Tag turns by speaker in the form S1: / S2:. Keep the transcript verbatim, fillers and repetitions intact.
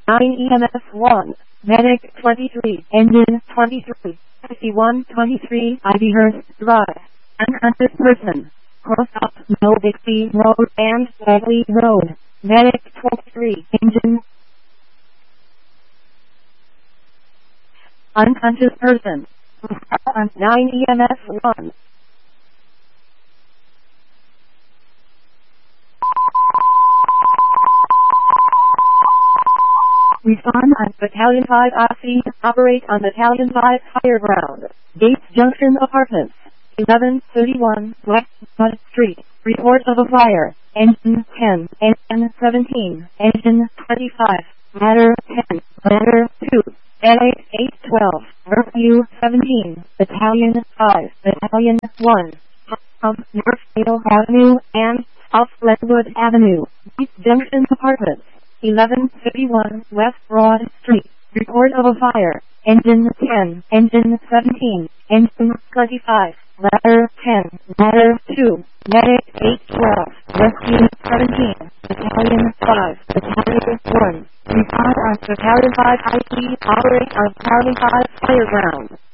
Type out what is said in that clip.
S1: nine E M S one, Medic twenty-three, Engine twenty-three, fifty-one twenty-three, Ivyhurst Drive, unconscious person, cross up Mill Dixie Road and Bagley Road, Medic twenty-three, Engine, unconscious person, on nine E M S one. Respond on Battalion five I C, operate on Battalion five higher ground, Gates Junction Apartments, eleven thirty-one West Mud Street, report of a fire, engine ten, engine seventeen, engine twenty-five, ladder ten, ladder two, N eight eight twelve, Northview seventeen, Battalion five, Battalion one, of Northvale Avenue and South Glenwood Avenue, Gates Junction Apartments, eleven fifty-one West Broad Street, report of a fire, engine ten, engine seventeen, engine twenty-five, ladder ten, ladder two, medic eight twelve, rescue seventeen, battalion five, battalion one, respond on battalion five I C, operate on battalion five fire ground.